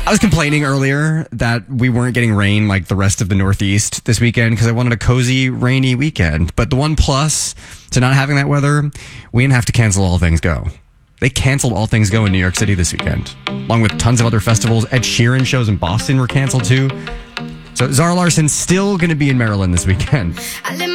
I was complaining earlier that we weren't getting rain like the rest of the Northeast this weekend because I wanted a cozy, rainy weekend. But the one plus to not having that weather, we didn't have to cancel All Things Go. They canceled All Things Go in New York City this weekend, along with tons of other festivals. Ed Sheeran shows in Boston were canceled too. So Zara Larsson's still going to be in Maryland this weekend.